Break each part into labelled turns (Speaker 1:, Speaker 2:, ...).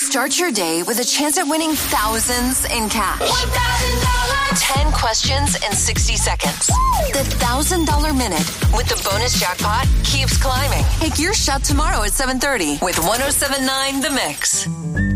Speaker 1: Start your day with a chance at winning thousands in cash. $1,000. 10 questions in 60 seconds. The $1,000 minute with the bonus jackpot keeps climbing. Take your shot tomorrow at 7:30 with 107.9 The Mix.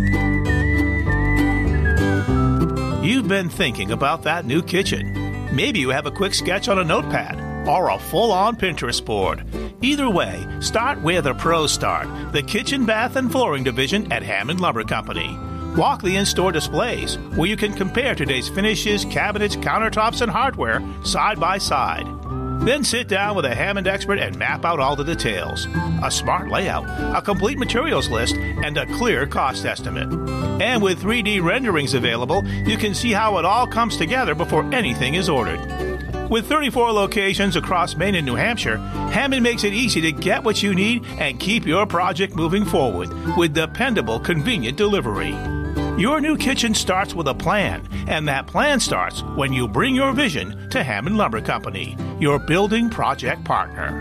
Speaker 2: You've been thinking about that new kitchen. Maybe you have a quick sketch on a notepad or a full-on Pinterest board. Either way, start where the pros start. The Kitchen, Bath, and Flooring Division at Hammond Lumber Company. Walk the in-store displays where you can compare today's finishes, cabinets, countertops, and hardware side by side. Then sit down with a Hammond expert and map out all the details. A smart layout, a complete materials list, and a clear cost estimate. And with 3D renderings available, you can see how it all comes together before anything is ordered. With 34 locations across Maine and New Hampshire, Hammond makes it easy to get what you need and keep your project moving forward with dependable, convenient delivery. Your new kitchen starts with a plan, and that plan starts when you bring your vision to Hammond Lumber Company, your building project partner.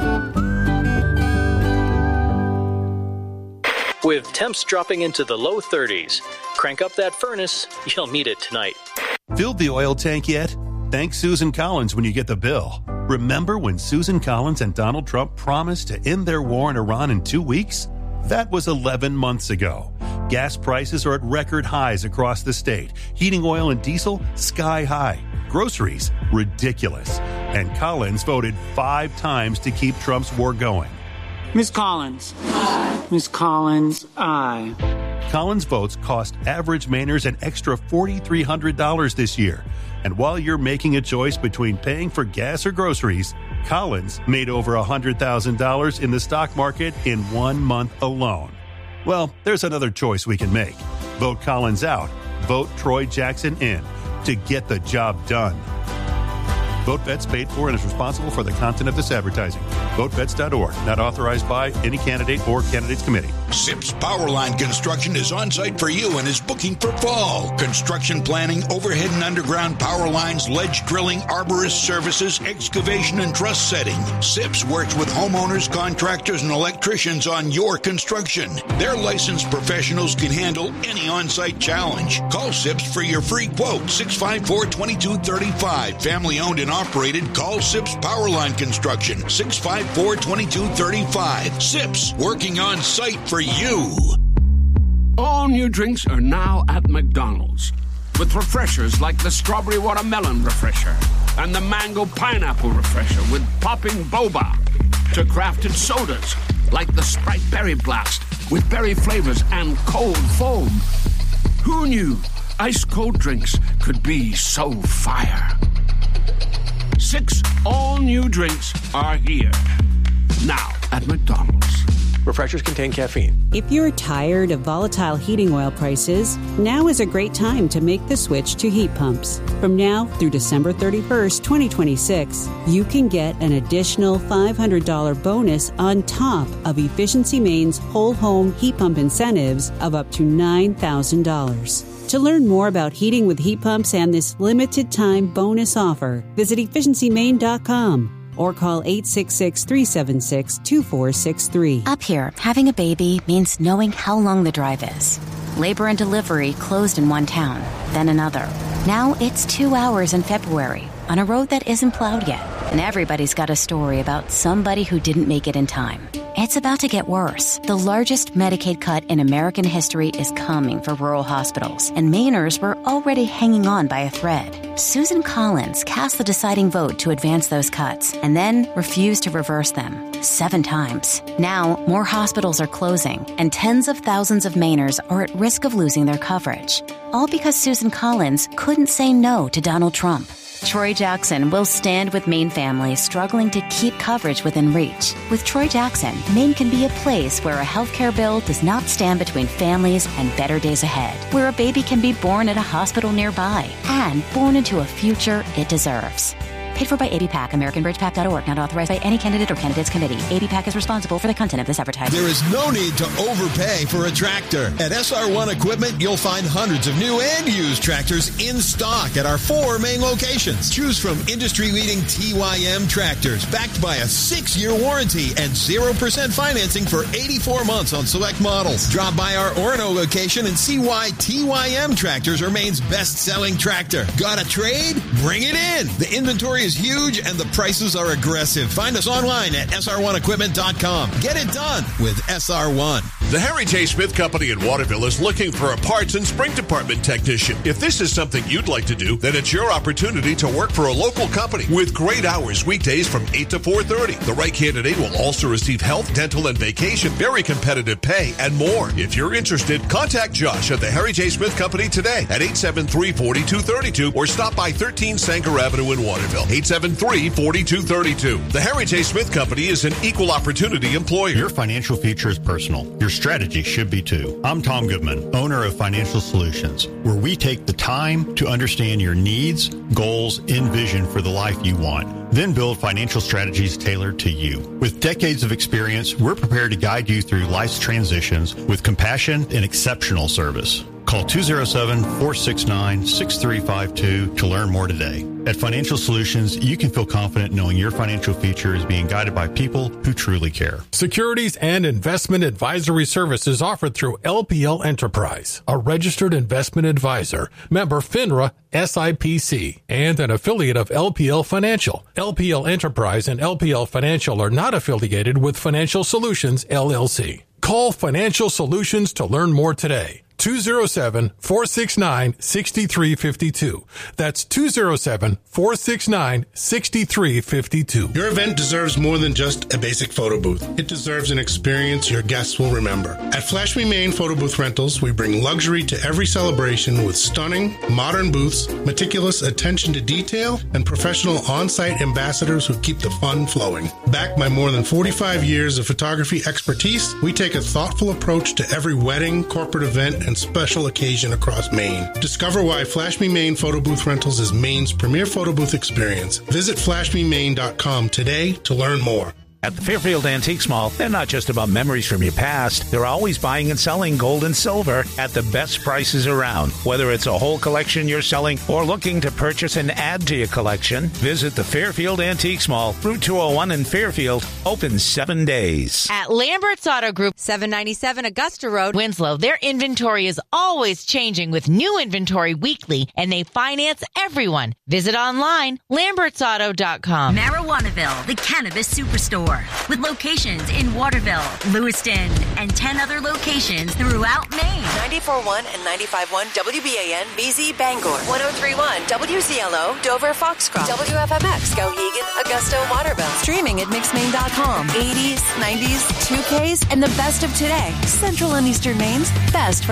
Speaker 3: With temps dropping into the low 30s, crank up that furnace. You'll need it tonight.
Speaker 4: Filled the oil tank yet? Thank Susan Collins when you get the bill. Remember when Susan Collins and Donald Trump promised to end their war in Iran in 2 weeks? That was 11 months ago. Gas prices are at record highs across the state. Heating oil and diesel, sky high. Groceries, ridiculous. And Collins voted 5 times to keep Trump's war going.
Speaker 5: Ms. Collins. Aye. Ms. Collins, aye.
Speaker 4: Collins votes cost average Mainers an extra $4,300 this year. And while you're making a choice between paying for gas or groceries, Collins made over $100,000 in the stock market in 1 month alone. Well, there's another choice we can make. Vote Collins out. Vote Troy Jackson in to get the job done. VoteVets paid for and is responsible for the content of this advertising. VoteVets.org, not authorized by any candidate or candidates committee.
Speaker 6: Sips Powerline Construction is on site for you and is booking for fall. Construction planning, overhead and underground power lines, ledge drilling, arborist services, excavation, and truss setting. Sips works with homeowners, contractors, and electricians on your construction. Their licensed professionals can handle any on-site challenge. Call Sips for your free quote, 654-2235. Family owned and operated. Call Sips Powerline Construction, 654-2235. Sips, working on site for you.
Speaker 7: All new drinks are now at McDonald's, with refreshers like the Strawberry Watermelon Refresher and the Mango Pineapple Refresher with popping boba, to crafted sodas like the Sprite Berry Blast with berry flavors and cold foam. Who knew ice-cold drinks could be so fire? 6 all-new drinks are here, now at McDonald's.
Speaker 8: Refreshers contain caffeine.
Speaker 9: If you're tired of volatile heating oil prices, now is a great time to make the switch to heat pumps. From now through December 31st, 2026, you can get an additional $500 bonus on top of Efficiency Maine's whole home heat pump incentives of up to $9,000. To learn more about heating with heat pumps and this limited time bonus offer, visit efficiencymaine.com. or call 866-376-2463.
Speaker 10: Up here, having a baby means knowing how long the drive is. Labor and delivery closed in one town, then another. Now it's 2 hours in February on a road that isn't plowed yet. And everybody's got a story about somebody who didn't make it in time. It's about to get worse. The largest Medicaid cut in American history is coming for rural hospitals, and Mainers were already hanging on by a thread. Susan Collins cast the deciding vote to advance those cuts, and then refused to reverse them 7 times. Now, more hospitals are closing, and tens of thousands of Mainers are at risk of losing their coverage. All because Susan Collins couldn't say no to Donald Trump. Troy Jackson will stand with Maine families struggling to keep coverage within reach. With Troy Jackson, Maine can be a place where a healthcare bill does not stand between families and better days ahead, where a baby can be born at a hospital nearby and born into a future it deserves. Paid for by ABPAC, AmericanBridgePAC.org, not authorized by any candidate or candidates committee. ABPAC is responsible for the content of this advertisement.
Speaker 11: There is no need to overpay for a tractor. At SR1 Equipment, you'll find hundreds of new and used tractors in stock at our 4 main locations. Choose from industry-leading TYM tractors backed by a 6-year warranty and 0% financing for 84 months on select models. Drop by our Orono location and see why TYM Tractors are Maine's best-selling tractor. Got a trade? Bring it in. The inventory is huge and the prices are aggressive. Find us online at sr1equipment.com. Get it done with SR1.
Speaker 12: The Harry J. Smith Company in Waterville is looking for a parts and spring department technician. If this is something you'd like to do, then it's your opportunity to work for a local company with great hours weekdays from 8 to 4:30. The right candidate will also receive health, dental, and vacation, very competitive pay, and more. If you're interested, contact Josh at the Harry J. Smith Company today at 873-4232 or stop by 13 Sanger Avenue in Waterville, 873-4232. The Harry J. Smith Company is an equal opportunity employer.
Speaker 13: Your financial future is personal. Your strategy should be too. I'm Tom Goodman, owner of Financial Solutions, where we take the time to understand your needs, goals, and vision for the life you want. Then build financial strategies tailored to you. With decades of experience, we're prepared to guide you through life's transitions with compassion and exceptional service. Call 207-469-6352 to learn more today. At Financial Solutions, you can feel confident knowing your financial future is being guided by people who truly care.
Speaker 14: Securities and investment advisory services offered through LPL Enterprise, a registered investment advisor, member FINRA SIPC, and an affiliate of LPL Financial. LPL Enterprise and LPL Financial are not affiliated with Financial Solutions, LLC. Call Financial Solutions to learn more today. 207-469-6352. That's 207-469-6352.
Speaker 15: Your event deserves more than just a basic photo booth. It deserves an experience your guests will remember. At Flash Me Maine Photo Booth Rentals, we bring luxury to every celebration with stunning, modern booths, meticulous attention to detail, and professional on-site ambassadors who keep the fun flowing. Backed by more than 45 years of photography expertise, we take a thoughtful approach to every wedding, corporate event, and special occasion across Maine. Discover why Flash Me Maine Photo Booth Rentals is Maine's premier photo booth experience. Visit flashmemaine.com today to learn more.
Speaker 2: At the Fairfield Antiques Mall, they're not just about memories from your past. They're always buying and selling gold and silver at the best prices around. Whether it's a whole collection you're selling or looking to purchase and add to your collection, visit the Fairfield Antiques Mall, Route 201 in Fairfield, open 7 days.
Speaker 16: At Lambert's Auto Group, 797 Augusta Road, Winslow, their inventory is always changing with new inventory weekly, and they finance everyone. Visit online, lambertsauto.com.
Speaker 17: Marijuanaville, the cannabis superstore. With locations in Waterville, Lewiston, and 10 other locations throughout Maine.
Speaker 1: 94.1 and 95.1 WBAN, BZ Bangor. 103.1 WCLO, Dover Foxcroft. WFMX, Skowhegan, Augusta, Waterville. Streaming at mixmaine.com. 80s, 90s, 2Ks, and the best of today. Central and Eastern Maine's best for